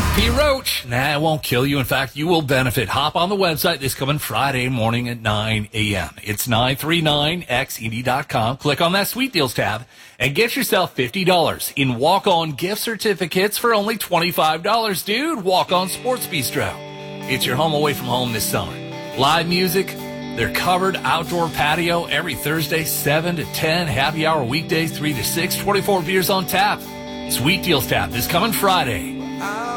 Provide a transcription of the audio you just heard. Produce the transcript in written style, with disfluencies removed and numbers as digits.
P. Roach. Nah, it won't kill you. In fact, you will benefit. Hop on the website this coming Friday morning at 9 a.m. It's 939xed.com. Click on that Sweet Deals tab and get yourself $50 in walk-on gift certificates for only $25. Dude, Walk-On Sports Bistro. It's your home away from home this summer. Live music, their covered outdoor patio every Thursday, 7 to 10. Happy hour weekdays, 3 to 6. 24 beers on tap. Sweet Deals tab this coming Friday.